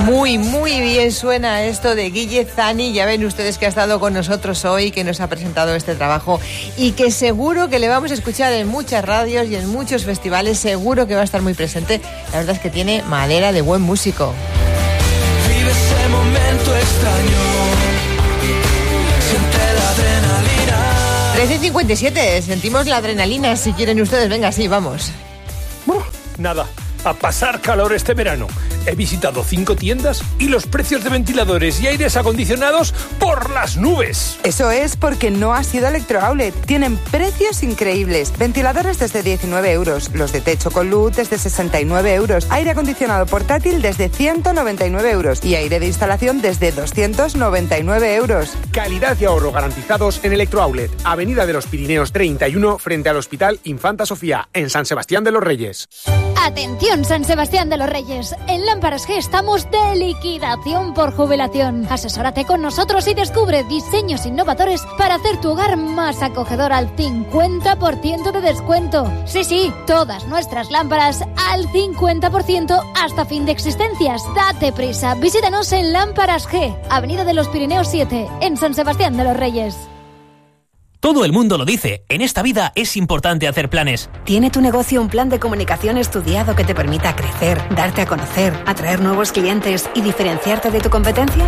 Muy bien suena esto de Guille Zani. Ya ven ustedes que ha estado con nosotros hoy, que nos ha presentado este trabajo y que seguro que le vamos a escuchar en muchas radios y en muchos festivales. Seguro que va a estar muy presente. La verdad es que tiene madera de buen músico. Vive ese momento extraño, siente la adrenalina. 13:57, sentimos la adrenalina si quieren ustedes. Venga, sí, vamos. Nada, a pasar calor este verano. He visitado 5 tiendas y los precios de ventiladores y aires acondicionados por las nubes. Eso es porque no has ido a Electrooutlet. Tienen precios increíbles. Ventiladores desde 19 euros, los de techo con luz desde 69 euros, aire acondicionado portátil desde 199 euros y aire de instalación desde 299 euros. Calidad y ahorro garantizados en Electrooutlet, Avenida de los Pirineos 31, frente al Hospital Infanta Sofía, en San Sebastián de los Reyes. Atención, San Sebastián de los Reyes. En Lámparas G estamos de liquidación por jubilación. Asesórate con nosotros y descubre diseños innovadores para hacer tu hogar más acogedor al 50% de descuento. Sí, todas nuestras lámparas al 50% hasta fin de existencias. Date prisa, visítanos en Lámparas G, Avenida de los Pirineos 7, en San Sebastián de los Reyes. Todo el mundo lo dice, en esta vida es importante hacer planes. ¿Tiene tu negocio un plan de comunicación estudiado que te permita crecer, darte a conocer, atraer nuevos clientes y diferenciarte de tu competencia?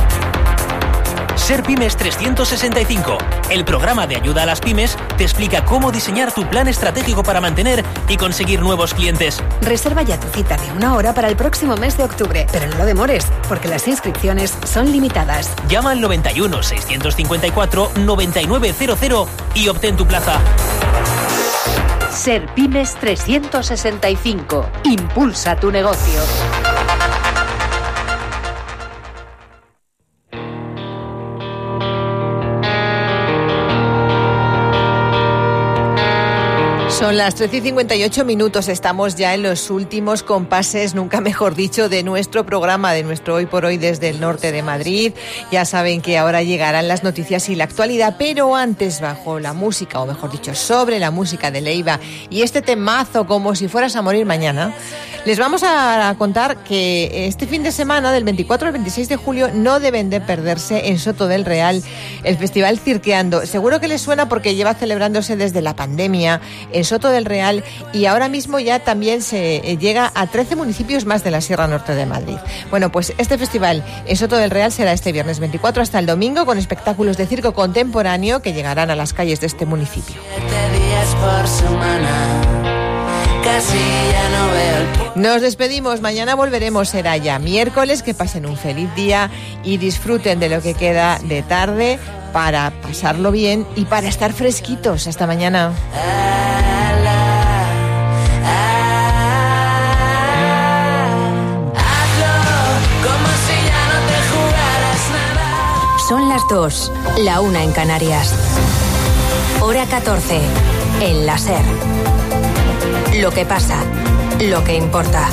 Ser Pymes 365, el programa de ayuda a las pymes, te explica cómo diseñar tu plan estratégico para mantener y conseguir nuevos clientes. Reserva ya tu cita de 1 hora para el próximo mes de octubre, pero no lo demores, porque las inscripciones son limitadas. Llama al 91 654 9900 y obtén tu plaza. Ser Pymes 365, impulsa tu negocio. Son las 13:58, estamos ya en los últimos compases, nunca mejor dicho, de nuestro programa, de nuestro Hoy por Hoy desde el norte de Madrid. Ya saben que ahora llegarán las noticias y la actualidad, pero antes, bajo la música, o mejor dicho, sobre la música de Leiva y este temazo, Como si fueras a morir mañana, les vamos a contar que este fin de semana, del 24 al 26 de julio, no deben de perderse en Soto del Real el Festival Cirqueando. Seguro que les suena porque lleva celebrándose desde la pandemia en Soto del Real y ahora mismo ya también se llega a 13 municipios más de la Sierra Norte de Madrid. Bueno, pues este festival en Soto del Real será este viernes 24 hasta el domingo, con espectáculos de circo contemporáneo que llegarán a las calles de este municipio. 7 días por semana, casi ya no veo el... Nos despedimos, mañana volveremos, será ya miércoles. Que pasen un feliz día y disfruten de lo que queda de tarde para pasarlo bien y para estar fresquitos. Hasta mañana. Son las 2, la 1 en Canarias. Hora 14, en la SER. Lo que pasa, lo que importa.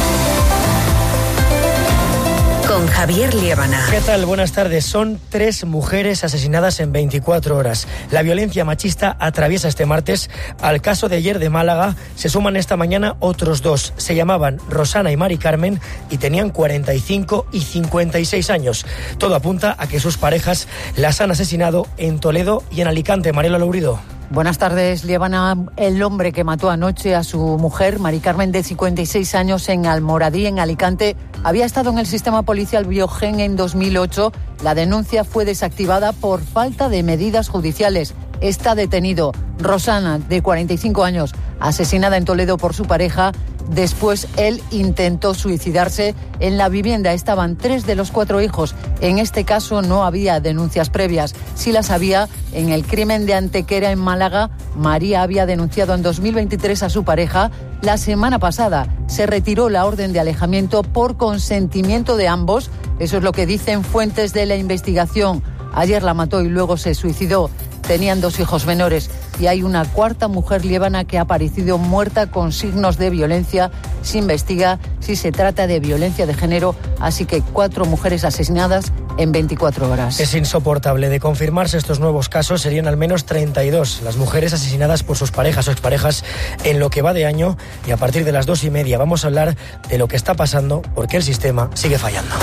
Con Javier Liébana. ¿Qué tal? Buenas tardes. Son 3 mujeres asesinadas en 24 horas. La violencia machista atraviesa este martes. Al caso de ayer de Málaga se suman esta mañana otros 2. Se llamaban Rosana y Mari Carmen y tenían 45 y 56 años. Todo apunta a que sus parejas las han asesinado en Toledo y en Alicante. Mariela Lourido. Buenas tardes, Liébana. El hombre que mató anoche a su mujer, Mari Carmen, de 56 años, en Almoradí, en Alicante, había estado en el sistema policial Biogen en 2008. La denuncia fue desactivada por falta de medidas judiciales. Está detenido. Rosana, de 45 años, asesinada en Toledo por su pareja. Después él intentó suicidarse. En la vivienda estaban 3 de los 4 hijos. En este caso no había denuncias previas. Sí las había en el crimen de Antequera, en Málaga. María había denunciado en 2023 a su pareja. La semana pasada se retiró la orden de alejamiento por consentimiento de ambos. Eso es lo que dicen fuentes de la investigación. Ayer la mató y luego se suicidó. Tenían 2 hijos menores y hay una 4ª mujer, Liébana, que ha aparecido muerta con signos de violencia se investiga si se trata de violencia de género, así que 4 mujeres asesinadas en 24 horas. Es insoportable. De confirmarse estos nuevos casos, serían al menos 32 las mujeres asesinadas por sus parejas o exparejas en lo que va de año, y a partir de las 2:30 vamos a hablar de lo que está pasando porque el sistema sigue fallando.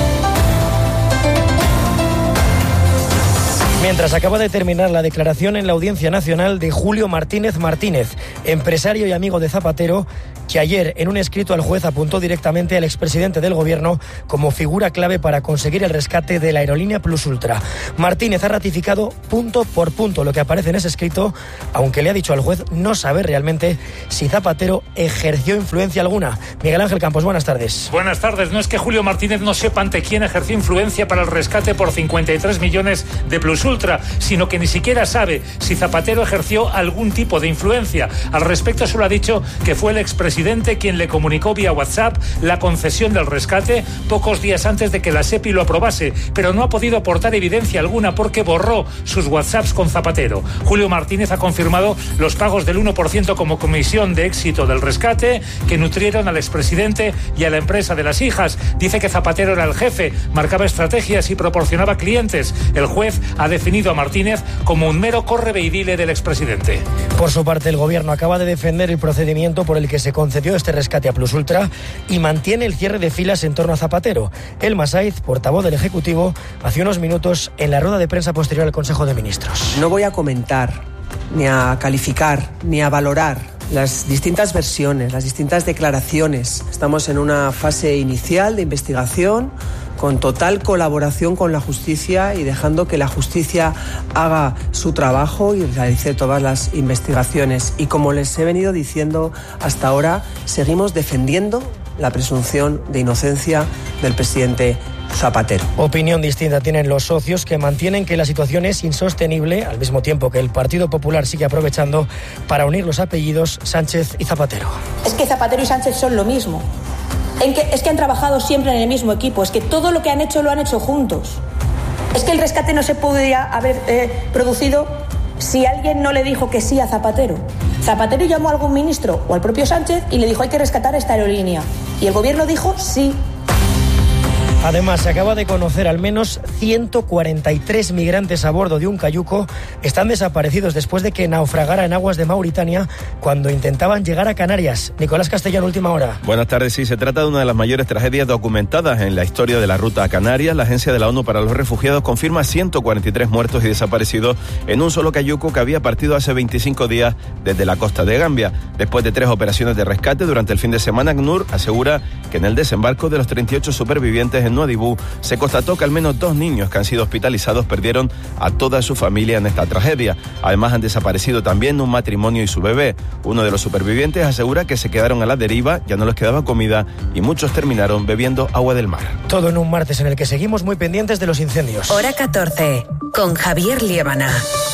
Mientras acaba de terminar la declaración en la Audiencia Nacional de Julio Martínez Martínez, empresario y amigo de Zapatero, que ayer en un escrito al juez apuntó directamente al expresidente del gobierno como figura clave para conseguir el rescate de la aerolínea Plus Ultra. Martínez ha ratificado punto por punto lo que aparece en ese escrito, aunque le ha dicho al juez no saber realmente si Zapatero ejerció influencia alguna. Miguel Ángel Campos, buenas tardes. Buenas tardes. No es que Julio Martínez no sepa ante quién ejerció influencia para el rescate por 53 millones de Plus Ultra, sino que ni siquiera sabe si Zapatero ejerció algún tipo de influencia. Al respecto solo ha dicho que fue el expresidente quien le comunicó vía WhatsApp la concesión del rescate pocos días antes de que la SEPI lo aprobase, pero no ha podido aportar evidencia alguna porque borró sus WhatsApps con Zapatero. Julio Martínez ha confirmado los pagos del 1% como comisión de éxito del rescate que nutrieron al expresidente y a la empresa de las hijas. Dice que Zapatero era el jefe, marcaba estrategias y proporcionaba clientes. El juez ha definido a Martínez como un mero correveidile del expresidente. Por su parte, el gobierno acaba de defender el procedimiento por el que se concedió este rescate a Plus Ultra y mantiene el cierre de filas en torno a Zapatero. Elma Saiz, portavoz del Ejecutivo, hace unos minutos en la rueda de prensa posterior al Consejo de Ministros. No voy a comentar, ni a calificar, ni a valorar las distintas versiones, las distintas declaraciones. Estamos en una fase inicial de investigación con total colaboración con la justicia y dejando que la justicia haga su trabajo y realice todas las investigaciones. Y como les he venido diciendo hasta ahora, seguimos defendiendo la presunción de inocencia del presidente Zapatero. Opinión distinta tienen los socios, que mantienen que la situación es insostenible, al mismo tiempo que el Partido Popular sigue aprovechando para unir los apellidos Sánchez y Zapatero. Es que Zapatero y Sánchez son lo mismo. Es que han trabajado siempre en el mismo equipo. Es que todo lo que han hecho lo han hecho juntos. Es que el rescate no se podría haber producido si alguien no le dijo que sí a Zapatero. Zapatero llamó a algún ministro o al propio Sánchez y le dijo: hay que rescatar esta aerolínea. Y el gobierno dijo sí. Además, se acaba de conocer al menos 143 migrantes a bordo de un cayuco están desaparecidos después de que naufragara en aguas de Mauritania cuando intentaban llegar a Canarias. Nicolás Castellano, última hora. Buenas tardes. Sí, se trata de una de las mayores tragedias documentadas en la historia de la ruta a Canarias. La Agencia de la ONU para los Refugiados confirma 143 muertos y desaparecidos en un solo cayuco que había partido hace 25 días desde la costa de Gambia. Después de 3 operaciones de rescate durante el fin de semana, ACNUR asegura que en el desembarco de los 38 supervivientes en Nuadhibou se constató que al menos 2 niños que han sido hospitalizados perdieron a toda su familia en esta tragedia. Además, han desaparecido también un matrimonio y su bebé. Uno de los supervivientes asegura que se quedaron a la deriva, ya no les quedaba comida y muchos terminaron bebiendo agua del mar. Todo en un martes en el que seguimos muy pendientes de los incendios. Hora 14, con Javier Liébana.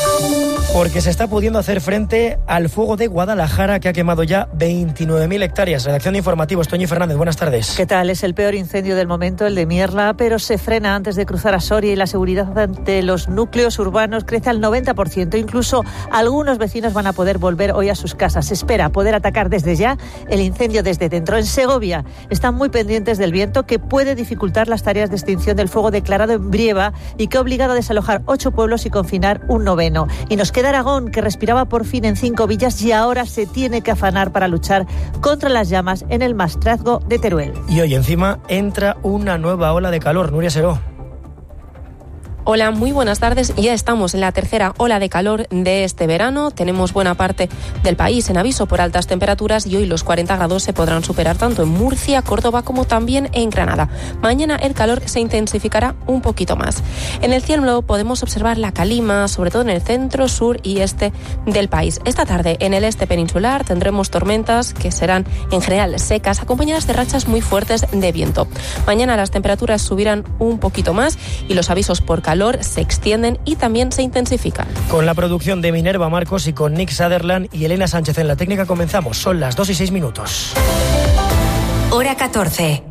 Porque se está pudiendo hacer frente al fuego de Guadalajara, que ha quemado ya 29.000 hectáreas. Redacción de Informativos, Toñi Fernández, buenas tardes. ¿Qué tal? Es el peor incendio del momento, el de Mierla, pero se frena antes de cruzar a Soria y la seguridad ante los núcleos urbanos crece al 90%. Incluso algunos vecinos van a poder volver hoy a sus casas. Se espera poder atacar desde ya el incendio desde dentro. En Segovia están muy pendientes del viento, que puede dificultar las tareas de extinción del fuego declarado en Brieva y que ha obligado a desalojar 8 pueblos y confinar un 9º. Y nos queda Aragón, que respiraba por fin en 5 villas y ahora se tiene que afanar para luchar contra las llamas en el Maestrazgo de Teruel. Y hoy encima entra una nueva ola de calor. Nuria Seró. Hola, muy buenas tardes. Ya estamos en la tercera ola de calor de este verano. Tenemos buena parte del país en aviso por altas temperaturas y hoy los 40 grados se podrán superar tanto en Murcia, Córdoba como también en Granada. Mañana el calor se intensificará un poquito más. En el cielo podemos observar la calima, sobre todo en el centro, sur y este del país. Esta tarde en el este peninsular tendremos tormentas que serán en general secas, acompañadas de rachas muy fuertes de viento. Mañana las temperaturas subirán un poquito más y los avisos por calor se extienden y también se intensifican. Con la producción de Minerva Marcos y con Nick Sutherland y Elena Sánchez en la técnica comenzamos. Son las 2:06. Hora 14.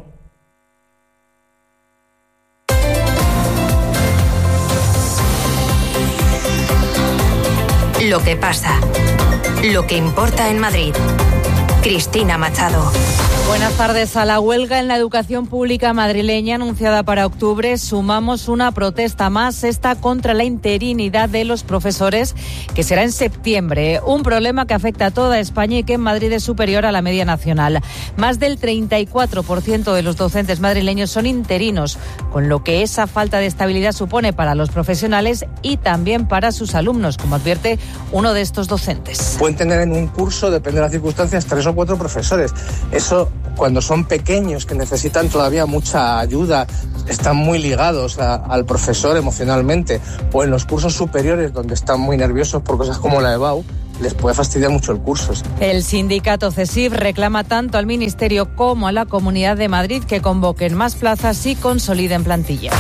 Lo que pasa. Lo que importa en Madrid. Cristina Machado. Buenas tardes. A la huelga en la educación pública madrileña anunciada para octubre sumamos una protesta más, esta contra la interinidad de los profesores, que será en septiembre. Un problema que afecta a toda España y que en Madrid es superior a la media nacional. Más del 34% de los docentes madrileños son interinos, con lo que esa falta de estabilidad supone para los profesionales y también para sus alumnos, como advierte uno de estos docentes. Pueden tener en un curso, depende de las circunstancias, 3 o 4 profesores. Eso, cuando son pequeños, que necesitan todavía mucha ayuda, están muy ligados al profesor emocionalmente, o en los cursos superiores, donde están muy nerviosos por cosas como la EBAU, les puede fastidiar mucho el curso. El sindicato CESIF reclama tanto al Ministerio como a la Comunidad de Madrid que convoquen más plazas y consoliden plantilla.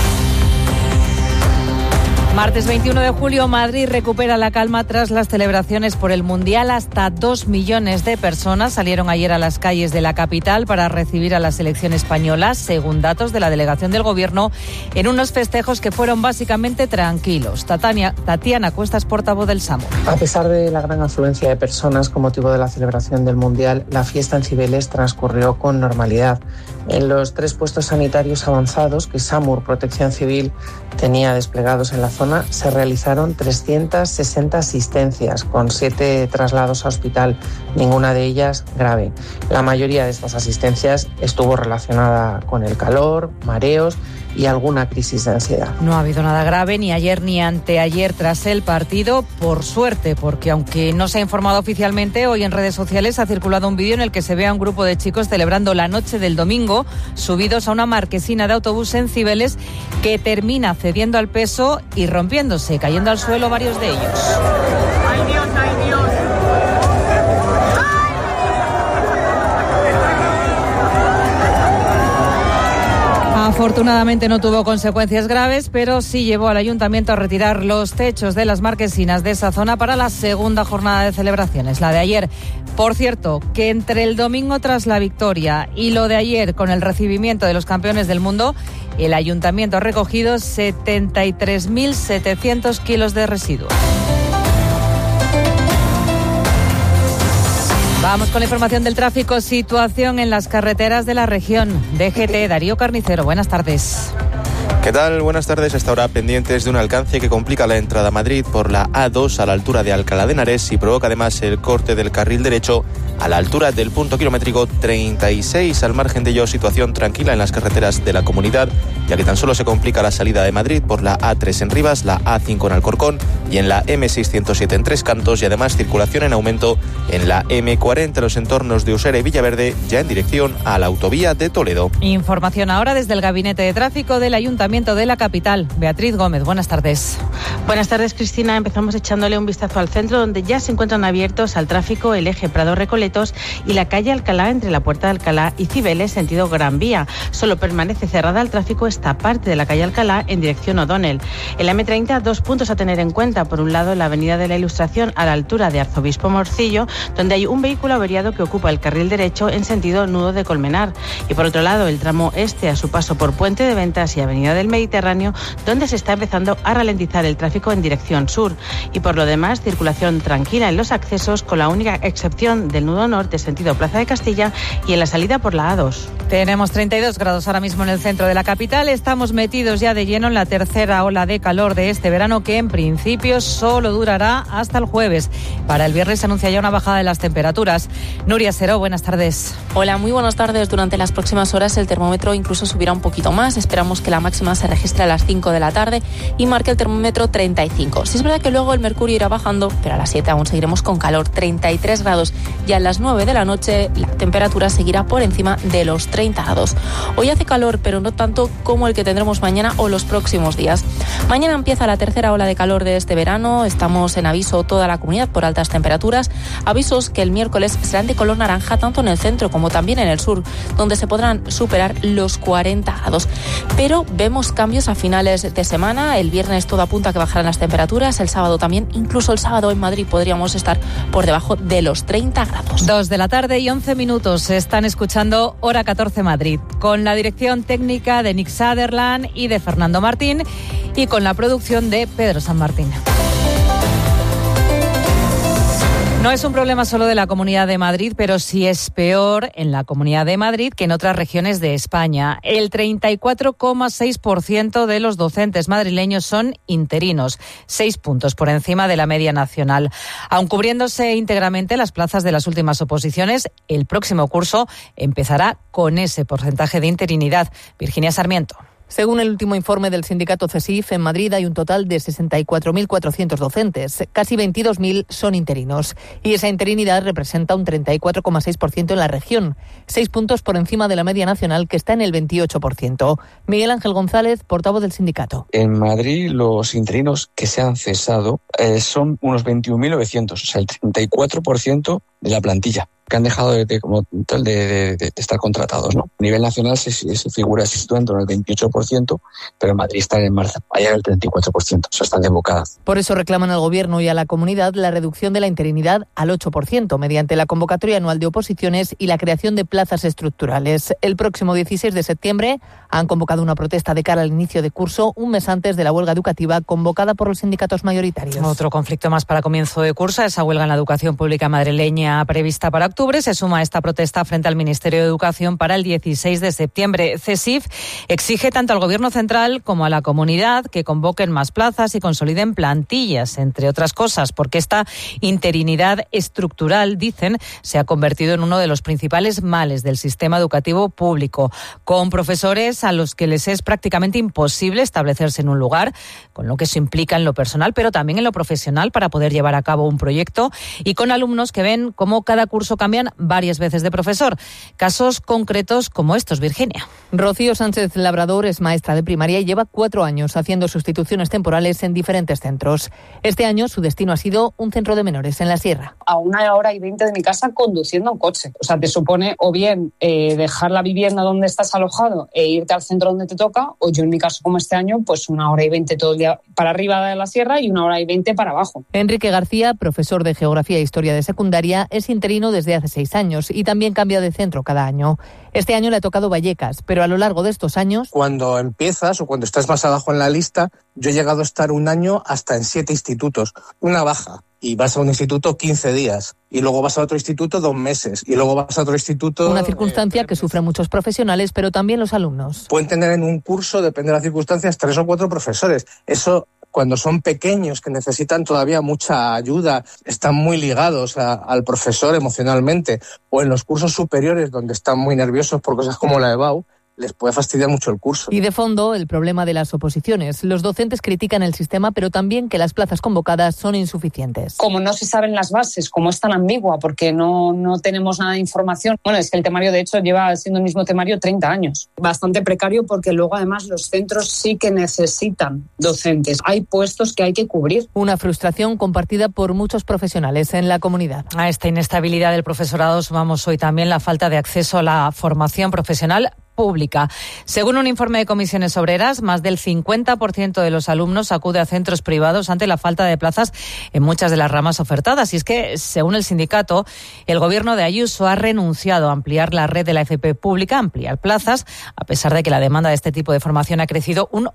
Martes 21 de julio, Madrid recupera la calma tras las celebraciones por el Mundial. Hasta 2 millones de personas salieron ayer a las calles de la capital para recibir a la selección española, según datos de la delegación del Gobierno, en unos festejos que fueron básicamente tranquilos. Tatiana Cuestas, portavoz del SAMUR. A pesar de la gran afluencia de personas con motivo de la celebración del Mundial, la fiesta en Cibeles transcurrió con normalidad. En los 3 puestos sanitarios avanzados que SAMUR Protección Civil tenía desplegados en la zona, se realizaron 360 asistencias con 7 traslados a hospital, ninguna de ellas grave. La mayoría de estas asistencias estuvo relacionada con el calor, mareos y alguna crisis de ansiedad. No ha habido nada grave ni ayer ni anteayer tras el partido, por suerte, porque aunque no se ha informado oficialmente, hoy en redes sociales ha circulado un vídeo en el que se ve a un grupo de chicos celebrando la noche del domingo, subidos a una marquesina de autobús en Cibeles, que termina cediendo al peso y rompiéndose, cayendo al suelo varios de ellos. ¡Ay Dios, ay Dios! Afortunadamente no tuvo consecuencias graves, pero sí llevó al ayuntamiento a retirar los techos de las marquesinas de esa zona para la segunda jornada de celebraciones, la de ayer. Por cierto, que entre el domingo tras la victoria y lo de ayer con el recibimiento de los campeones del mundo, el ayuntamiento ha recogido 73.700 kilos de residuos. Vamos con la información del tráfico. Situación en las carreteras de la región. DGT, Darío Carnicero, buenas tardes. ¿Qué tal? Buenas tardes. Hasta ahora pendientes de un alcance que complica la entrada a Madrid por la A2 a la altura de Alcalá de Henares y provoca además el corte del carril derecho a la altura del punto kilométrico 36. Al margen de ello, situación tranquila en las carreteras de la comunidad, ya que tan solo se complica la salida de Madrid por la A3 en Rivas, la A5 en Alcorcón y en la M607 en Tres Cantos, y además circulación en aumento en la M40 en los entornos de Usera y Villaverde, ya en dirección a la autovía de Toledo. Información ahora desde el Gabinete de Tráfico del Ayuntamiento de la capital. Beatriz Gómez, buenas tardes. Buenas tardes, Cristina. Empezamos echándole un vistazo al centro, donde ya se encuentran abiertos al tráfico el eje Prado-Recoletos y la calle Alcalá entre la Puerta de Alcalá y Cibeles, sentido Gran Vía. Solo permanece cerrada al tráfico esta parte de la calle Alcalá en dirección O'Donnell. En la M30, 2 puntos a tener en cuenta. Por un lado, la Avenida de la Ilustración a la altura de Arzobispo Morcillo, donde hay un vehículo averiado que ocupa el carril derecho en sentido Nudo de Colmenar. Y por otro lado, el tramo este a su paso por Puente de Ventas y Avenida del Mediterráneo, donde se está empezando a ralentizar el tráfico en dirección sur. Y por lo demás, circulación tranquila en los accesos, con la única excepción del nudo norte sentido Plaza de Castilla y en la salida por la A2. Tenemos 32 grados ahora mismo en el centro de la capital. Estamos metidos ya de lleno en la tercera ola de calor de este verano, que en principio solo durará hasta el jueves. Para el viernes se anuncia ya una bajada de las temperaturas. Nuria Seró, buenas tardes. Hola, muy buenas tardes. Durante las próximas horas el termómetro incluso subirá un poquito más. Esperamos que la máxima se registre a las 5 de la tarde y marque el termómetro 35. Sí es verdad que luego el mercurio irá bajando, pero a las 7 aún seguiremos con calor, 33 grados. Ya a las 9 de la noche la temperatura seguirá por encima de los 30 grados. Hoy hace calor, pero no tanto como el que tendremos mañana o los próximos días. Mañana empieza la tercera ola de calor de este verano. Estamos en aviso toda la comunidad por altas temperaturas. Avisos que el miércoles serán de color naranja tanto en el centro como también en el sur, donde se podrán superar los 40 grados. Pero vemos cambios a finales de semana. El viernes todo apunta a que bajarán las temperaturas. El sábado también. Incluso el sábado en Madrid podríamos estar por debajo de los 30 grados. 2 de la tarde y 11 minutos. Están escuchando Hora 14 Madrid, con la dirección técnica de Nick Sutherland y de Fernando Martín, y con la producción de Pedro San Martín. No es un problema solo de la Comunidad de Madrid, pero sí es peor en la Comunidad de Madrid que en otras regiones de España. El 34,6% de los docentes madrileños son interinos, 6 puntos por encima de la media nacional. Aun cubriéndose íntegramente las plazas de las últimas oposiciones, el próximo curso empezará con ese porcentaje de interinidad. Virginia Sarmiento. Según el último informe del sindicato CESIF, en Madrid hay un total de 64.400 docentes. Casi 22.000 son interinos. Y esa interinidad representa un 34,6% en la región. 6 puntos por encima de la media nacional, que está en el 28%. Miguel Ángel González, portavoz del sindicato. En Madrid, los interinos que se han cesado son unos 21.900, o sea, el 34% de la plantilla, que han dejado de estar contratados, ¿no? A nivel nacional se figura, se sitúa en torno al 28%, pero en Madrid están en marzo, allá el 34%, o sea, están desbocadas. Por eso reclaman al Gobierno y a la comunidad la reducción de la interinidad al 8%, mediante la convocatoria anual de oposiciones y la creación de plazas estructurales. El próximo 16 de septiembre han convocado una protesta de cara al inicio de curso, un mes antes de la huelga educativa convocada por los sindicatos mayoritarios. Otro conflicto más para comienzo de curso, esa huelga en la educación pública madrileña prevista para octubre, se suma a esta protesta frente al Ministerio de Educación para el 16 de septiembre. CESIF exige tanto al Gobierno central como a la comunidad que convoquen más plazas y consoliden plantillas, entre otras cosas, porque esta interinidad estructural, dicen, se ha convertido en uno de los principales males del sistema educativo público, con profesores a los que les es prácticamente imposible establecerse en un lugar, con lo que eso implica en lo personal, pero también en lo profesional para poder llevar a cabo un proyecto, y con alumnos que ven cómo cada curso cambian varias veces de profesor. Casos concretos como estos, Virginia. Rocío Sánchez Labrador es maestra de primaria y lleva 4 años haciendo sustituciones temporales en diferentes centros. Este año su destino ha sido un centro de menores en la Sierra. A 1 hora y 20 de mi casa conduciendo un coche. O sea, te supone o bien dejar la vivienda donde estás alojado e irte al centro donde te toca, o yo en mi caso como este año, pues 1 hora y 20 todo el día para arriba de la Sierra y 1 hora y 20 para abajo. Enrique García, profesor de Geografía e Historia de secundaria, es interino desde hace 6 años y también cambia de centro cada año. Este año le ha tocado Vallecas, pero a lo largo de estos años... Cuando empiezas o cuando estás más abajo en la lista, yo he llegado a estar 1 año hasta en 7 institutos. Una baja. Y vas a un instituto 15 días. Y luego vas a otro instituto 2 meses. Y luego vas a otro instituto... Una circunstancia que sufren muchos profesionales, pero también los alumnos. Pueden tener en un curso, depende de las circunstancias, 3 o 4 profesores. Eso... Cuando son pequeños, que necesitan todavía mucha ayuda, están muy ligados al profesor emocionalmente, o en los cursos superiores donde están muy nerviosos por cosas como la EBAU, les puede fastidiar mucho el curso. Y de fondo, el problema de las oposiciones. Los docentes critican el sistema, pero también que las plazas convocadas son insuficientes. Como no se saben las bases, como es tan ambigua, porque no tenemos nada de información. Bueno, es que el temario, de hecho, lleva siendo el mismo temario 30 años. Bastante precario porque luego, además, los centros sí que necesitan docentes. Hay puestos que hay que cubrir. Una frustración compartida por muchos profesionales en la comunidad. A esta inestabilidad del profesorado sumamos hoy también la falta de acceso a la formación profesional pública. Según un informe de Comisiones Obreras, más del 50% de los alumnos acude a centros privados ante la falta de plazas en muchas de las ramas ofertadas. Y es que, según el sindicato, el gobierno de Ayuso ha renunciado a ampliar la red de la FP pública, ampliar plazas, a pesar de que la demanda de este tipo de formación ha crecido un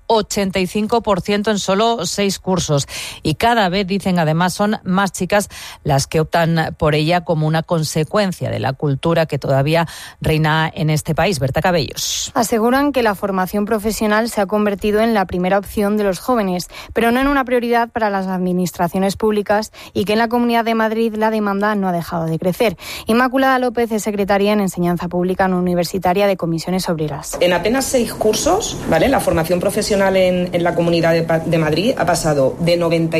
85% en solo 6 cursos. Y cada vez, dicen además, son más chicas las que optan por ella como una consecuencia de la cultura que todavía reina en este país. Berta Cabello. Aseguran que la formación profesional se ha convertido en la primera opción de los jóvenes, pero no en una prioridad para las administraciones públicas, y que en la Comunidad de Madrid la demanda no ha dejado de crecer. Inmaculada López es secretaria en Enseñanza Pública no Universitaria de Comisiones Obreras. En apenas 6 cursos, ¿vale?, la formación profesional en la Comunidad de Madrid ha pasado de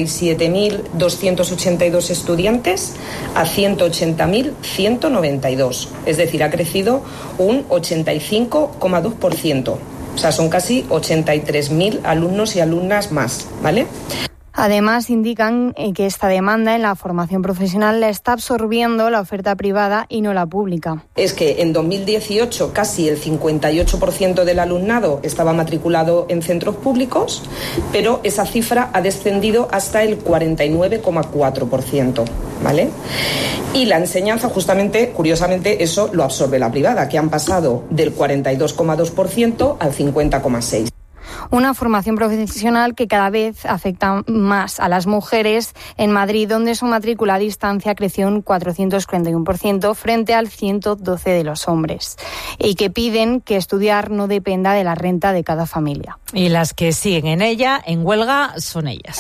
97.282 estudiantes a 180.192. Es decir, ha crecido un 85,2%. O sea, son casi 83.000 alumnos y alumnas más, ¿vale? Además, indican que esta demanda en la formación profesional la está absorbiendo la oferta privada y no la pública. Es que en 2018 casi el 58% del alumnado estaba matriculado en centros públicos, pero esa cifra ha descendido hasta el 49,4%, ¿vale? Y la enseñanza, justamente, curiosamente, eso lo absorbe la privada, que han pasado del 42,2% al 50,6%. Una formación profesional que cada vez afecta más a las mujeres en Madrid, donde su matrícula a distancia creció un 441% frente al 112% de los hombres, y que piden que estudiar no dependa de la renta de cada familia. Y las que siguen en ella, en huelga, son ellas.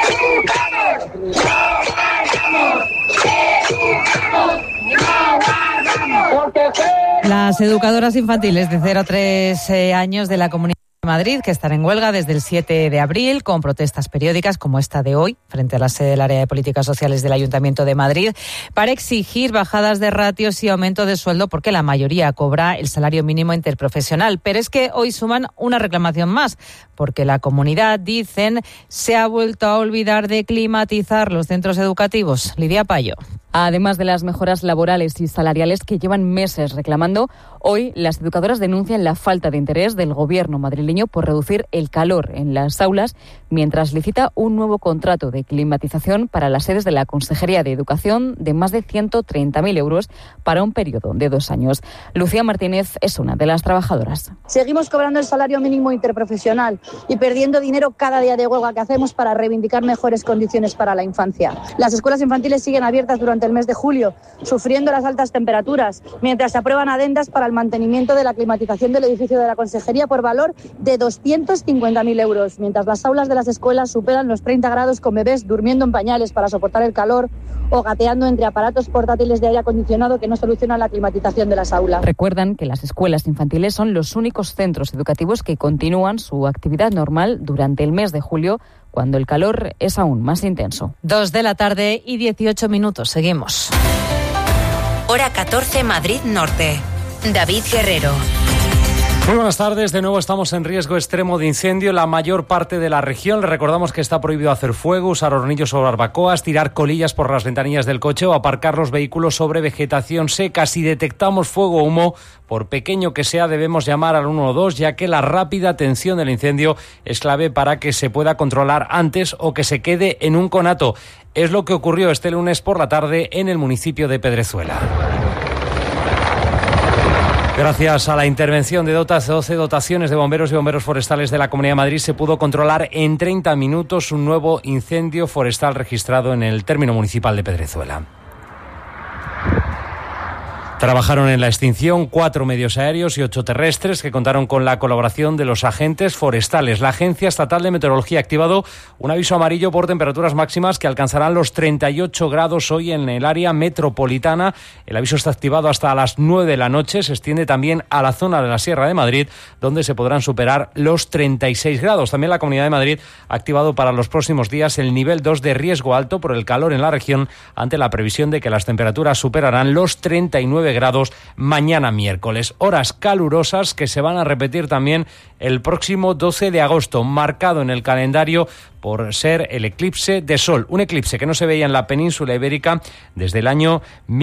Las educadoras infantiles de 0 a 3 años de la Comunidad de Madrid, que están en huelga desde el 7 de abril, con protestas periódicas como esta de hoy, frente a la sede del área de políticas sociales del Ayuntamiento de Madrid, para exigir bajadas de ratios y aumento de sueldo, porque la mayoría cobra el salario mínimo interprofesional. Pero es que hoy suman una reclamación más, porque la comunidad, dicen, se ha vuelto a olvidar de climatizar los centros educativos. Lidia Payo. Además de las mejoras laborales y salariales que llevan meses reclamando, hoy las educadoras denuncian la falta de interés del gobierno madrileño por reducir el calor en las aulas, mientras licita un nuevo contrato de climatización para las sedes de la Consejería de Educación de más de 130.000 euros para un periodo de 2 años. Lucía Martínez es una de las trabajadoras. Seguimos cobrando el salario mínimo interprofesional y perdiendo dinero cada día de huelga que hacemos para reivindicar mejores condiciones para la infancia. Las escuelas infantiles siguen abiertas durante el mes de julio, sufriendo las altas temperaturas, mientras se aprueban adendas para el mantenimiento de la climatización del edificio de la Consejería por valor de 250.000 euros, mientras las aulas de las escuelas superan los 30 grados con bebés durmiendo en pañales para soportar el calor o gateando entre aparatos portátiles de aire acondicionado que no solucionan la climatización de las aulas. Recuerdan que las escuelas infantiles son los únicos centros educativos que continúan su actividad normal durante el mes de julio, cuando el calor es aún más intenso. 2 de la tarde y 18 minutos. Seguimos. Hora 14, Madrid Norte. David Guerrero. Muy buenas tardes, de nuevo estamos en riesgo extremo de incendio en la mayor parte de la región. Le recordamos que está prohibido hacer fuego, usar hornillos o barbacoas, tirar colillas por las ventanillas del coche o aparcar los vehículos sobre vegetación seca. Si detectamos fuego o humo, por pequeño que sea, debemos llamar al 112, ya que la rápida atención del incendio es clave para que se pueda controlar antes o que se quede en un conato. Es lo que ocurrió este lunes por la tarde en el municipio de Pedrezuela. Gracias a la intervención de 12 dotaciones de bomberos y bomberos forestales de la Comunidad de Madrid, se pudo controlar en 30 minutos un nuevo incendio forestal registrado en el término municipal de Pedrezuela. Trabajaron en la extinción 4 medios aéreos y 8 terrestres que contaron con la colaboración de los agentes forestales. La Agencia Estatal de Meteorología ha activado un aviso amarillo por temperaturas máximas que alcanzarán los 38 grados hoy en el área metropolitana. El aviso está activado hasta las 9 de la noche. Se extiende también a la zona de la Sierra de Madrid, donde se podrán superar los 36 grados. También la Comunidad de Madrid ha activado para los próximos días el nivel 2 de riesgo alto por el calor en la región, ante la previsión de que las temperaturas superarán los 39 grados mañana miércoles. Horas calurosas que se van a repetir también el próximo 12 de agosto, marcado en el calendario por ser el eclipse de sol. Un eclipse que no se veía en la península ibérica desde el año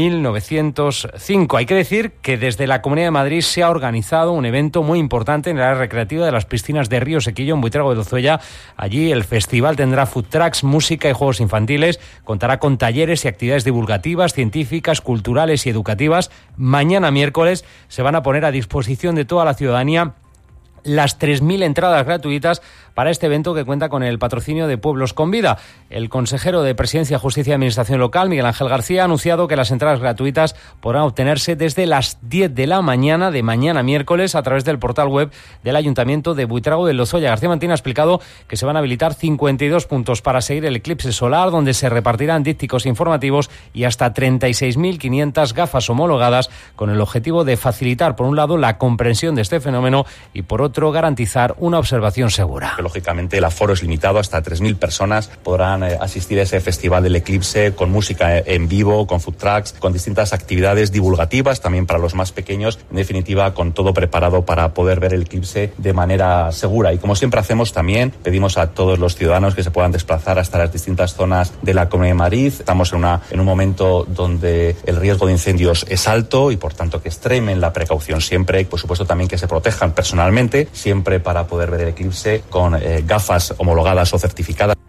1905. Hay que decir que desde la Comunidad de Madrid se ha organizado un evento muy importante en el área recreativa de las piscinas de Río Sequillo, en Buitrago de Lozoya. Allí el festival tendrá food trucks, música y juegos infantiles. Contará con talleres y actividades divulgativas, científicas, culturales y educativas. Mañana miércoles se van a poner a disposición de toda la ciudadanía las 3.000 entradas gratuitas para este evento, que cuenta con el patrocinio de Pueblos con Vida. El consejero de Presidencia, Justicia y Administración Local, Miguel Ángel García, ha anunciado que las entradas gratuitas podrán obtenerse desde las 10 de la mañana de mañana miércoles a través del portal web del Ayuntamiento de Buitrago de Lozoya. García Martín ha explicado que se van a habilitar 52 puntos para seguir el eclipse solar, donde se repartirán dípticos informativos y hasta 36.500 gafas homologadas, con el objetivo de facilitar, por un lado, la comprensión de este fenómeno y, por otro, garantizar una observación segura. Lógicamente el aforo es limitado, hasta 3.000 personas podrán asistir a ese festival del eclipse, con música en vivo, con food trucks, con distintas actividades divulgativas también para los más pequeños, en definitiva con todo preparado para poder ver el eclipse de manera segura. Y como siempre hacemos, también pedimos a todos los ciudadanos que se puedan desplazar hasta las distintas zonas de la Comunidad de Madrid. Estamos en un momento donde el riesgo de incendios es alto y por tanto que extremen la precaución siempre, por supuesto también que se protejan personalmente, siempre para poder ver el eclipse con gafas homologadas o certificadas.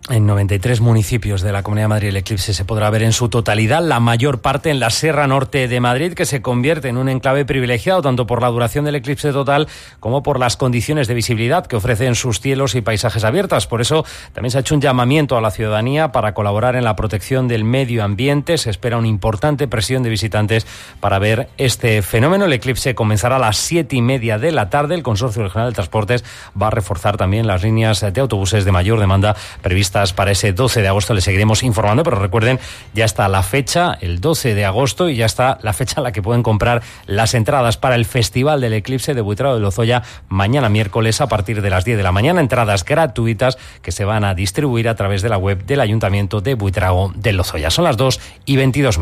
En 93 municipios de la Comunidad de Madrid el eclipse se podrá ver en su totalidad, la mayor parte en la Sierra Norte de Madrid, que se convierte en un enclave privilegiado tanto por la duración del eclipse total como por las condiciones de visibilidad que ofrecen sus cielos y paisajes abiertos. Por eso también se ha hecho un llamamiento a la ciudadanía para colaborar en la protección del medio ambiente. Se espera una importante presión de visitantes para ver este fenómeno. El eclipse comenzará a las 7:30 de la tarde. El Consorcio Regional de Transportes va a reforzar también las líneas de autobuses de mayor demanda previstas para ese 12 de agosto. Les seguiremos informando, pero recuerden, ya está la fecha, el 12 de agosto, y ya está la fecha en la que pueden comprar las entradas para el Festival del Eclipse de Buitrago de Lozoya mañana miércoles a partir de las 10 de la mañana. Entradas gratuitas que se van a distribuir a través de la web del Ayuntamiento de Buitrago de Lozoya. Son las 2:22.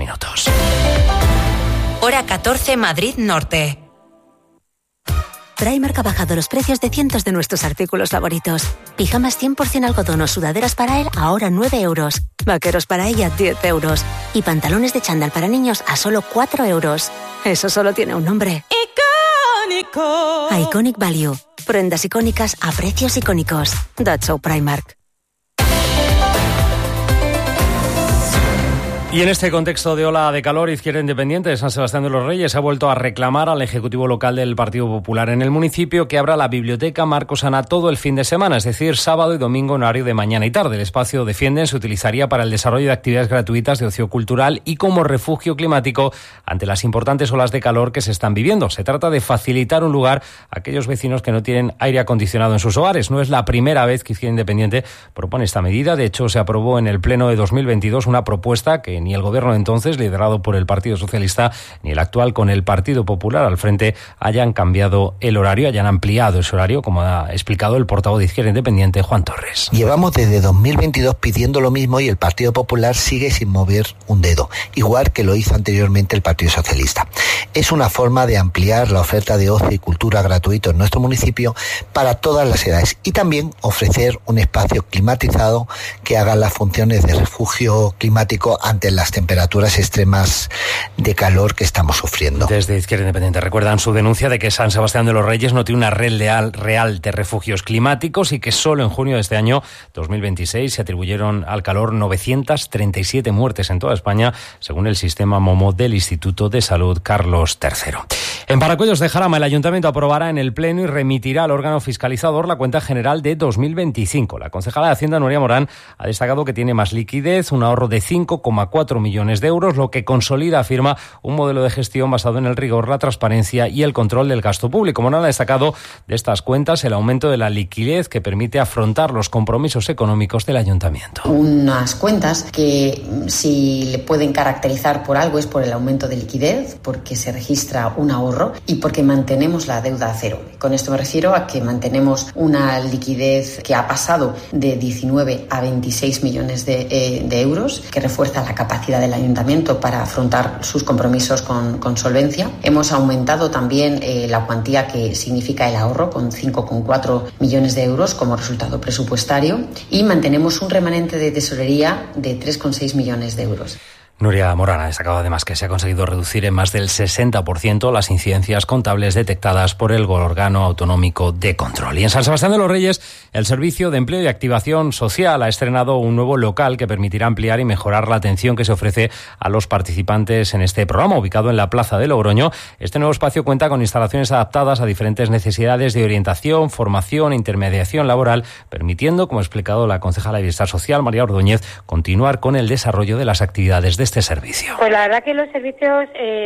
Hora 14, Madrid Norte. Primark ha bajado los precios de cientos de nuestros artículos favoritos. Pijamas 100% algodón o sudaderas para él a ahora 9 euros. Vaqueros para ella 10 euros. Y pantalones de chándal para niños a solo 4 euros. Eso solo tiene un nombre. ¡Icónico! Iconic Value. Prendas icónicas a precios icónicos. That's so Primark. Y en este contexto de ola de calor, Izquierda Independiente de San Sebastián de los Reyes ha vuelto a reclamar al Ejecutivo Local del Partido Popular en el municipio que abra la Biblioteca Marcos Ana todo el fin de semana, es decir, sábado y domingo en horario de mañana y tarde. El espacio, defienden, se utilizaría para el desarrollo de actividades gratuitas de ocio cultural y como refugio climático ante las importantes olas de calor que se están viviendo. Se trata de facilitar un lugar a aquellos vecinos que no tienen aire acondicionado en sus hogares. No es la primera vez que Izquierda Independiente propone esta medida. De hecho, se aprobó en el Pleno de 2022 una propuesta que ni el gobierno de entonces, liderado por el Partido Socialista, ni el actual, con el Partido Popular al frente, hayan cambiado el horario, hayan ampliado ese horario, como ha explicado el portavoz de Izquierda Independiente, Juan Torres. Llevamos desde 2022 pidiendo lo mismo y el Partido Popular sigue sin mover un dedo, igual que lo hizo anteriormente el Partido Socialista. Es una forma de ampliar la oferta de ocio y cultura gratuito en nuestro municipio para todas las edades y también ofrecer un espacio climatizado que haga las funciones de refugio climático ante las temperaturas extremas de calor que estamos sufriendo. Desde Izquierda Independiente recuerdan su denuncia de que San Sebastián de los Reyes no tiene una red real de refugios climáticos y que solo en junio de este año 2026 se atribuyeron al calor 937 muertes en toda España, según el sistema MOMO del Instituto de Salud Carlos III. En Paracuellos de Jarama, el Ayuntamiento aprobará en el Pleno y remitirá al órgano fiscalizador la cuenta general de 2025. La concejala de Hacienda, Nuria Morán, ha destacado que tiene más liquidez, un ahorro de 5,4 millones de euros, lo que consolida, afirma, un modelo de gestión basado en el rigor, la transparencia y el control del gasto público. Morán ha destacado de estas cuentas el aumento de la liquidez que permite afrontar los compromisos económicos del Ayuntamiento. Unas cuentas que si le pueden caracterizar por algo es por el aumento de liquidez, porque se registra un ahorro y porque mantenemos la deuda a cero. Con esto me refiero a que mantenemos una liquidez que ha pasado de 19 a 26 millones de euros, que refuerza la capacidad del Ayuntamiento para afrontar sus compromisos con solvencia. Hemos aumentado también la cuantía que significa el ahorro con 5,4 millones de euros como resultado presupuestario y mantenemos un remanente de tesorería de 3,6 millones de euros. Nuria Morán ha destacado además que se ha conseguido reducir en más del 60% las incidencias contables detectadas por el órgano autonómico de control. Y en San Sebastián de los Reyes, el Servicio de Empleo y Activación Social ha estrenado un nuevo local que permitirá ampliar y mejorar la atención que se ofrece a los participantes en este programa, ubicado en la Plaza de Logroño. Este nuevo espacio cuenta con instalaciones adaptadas a diferentes necesidades de orientación, formación e intermediación laboral, permitiendo, como ha explicado la concejala de Bienestar Social, María Ordóñez, continuar con el desarrollo de las actividades de este servicio. Pues la verdad que los servicios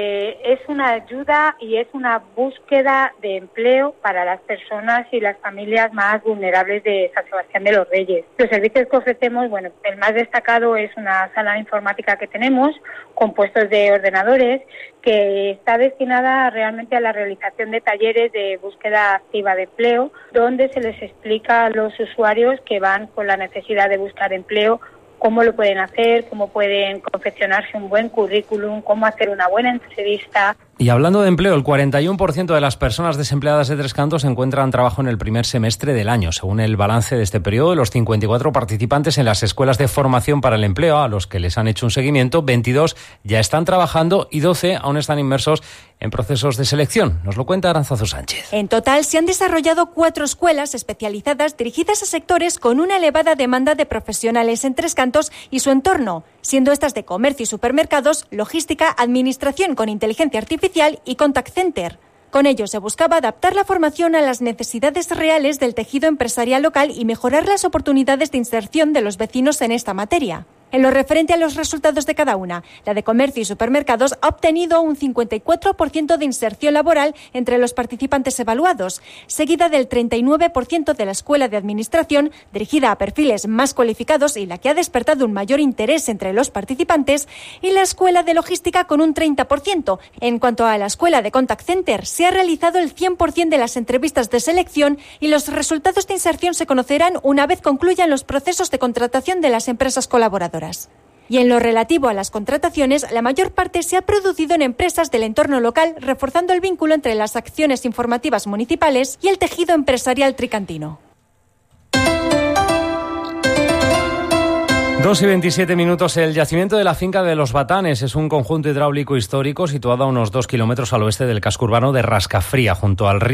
es una ayuda y es una búsqueda de empleo para las personas y las familias más vulnerables de San Sebastián de los Reyes. Los servicios que ofrecemos, bueno, el más destacado es una sala de informática que tenemos con puestos de ordenadores que está destinada realmente a la realización de talleres de búsqueda activa de empleo, donde se les explica a los usuarios que van con la necesidad de buscar empleo cómo lo pueden hacer, cómo pueden confeccionarse un buen currículum, cómo hacer una buena entrevista. Y hablando de empleo, el 41% de las personas desempleadas de Tres Cantos encuentran trabajo en el primer semestre del año. Según el balance de este periodo, de los 54 participantes en las escuelas de formación para el empleo, a los que les han hecho un seguimiento, 22 ya están trabajando y 12 aún están inmersos en procesos de selección. Nos lo cuenta Aranzazu Sánchez. En total se han desarrollado 4 escuelas especializadas dirigidas a sectores con una elevada demanda de profesionales en Tres Cantos y su entorno, siendo estas de comercio y supermercados, logística, administración con inteligencia artificial y contact center. Con ello se buscaba adaptar la formación a las necesidades reales del tejido empresarial local y mejorar las oportunidades de inserción de los vecinos en esta materia. En lo referente a los resultados de cada una, la de comercio y supermercados ha obtenido un 54% de inserción laboral entre los participantes evaluados, seguida del 39% de la escuela de administración, dirigida a perfiles más cualificados y la que ha despertado un mayor interés entre los participantes, y la escuela de logística con un 30%. En cuanto a la escuela de contact center, se ha realizado el 100% de las entrevistas de selección y los resultados de inserción se conocerán una vez concluyan los procesos de contratación de las empresas colaboradoras. Y en lo relativo a las contrataciones, la mayor parte se ha producido en empresas del entorno local, reforzando el vínculo entre las acciones informativas municipales y el tejido empresarial tricantino. 2:27. El yacimiento de la finca de Los Batanes es un conjunto hidráulico histórico situado a unos 2 kilómetros al oeste del casco urbano de Rascafría, junto al río